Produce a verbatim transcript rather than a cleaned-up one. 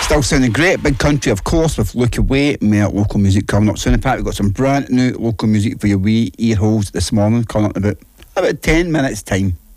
Still sounding great. Big Country, of course, with Look Away. More local music coming up soon. In fact, we've got some brand new local music for your wee ear holes this morning, coming up in about, about ten minutes' time.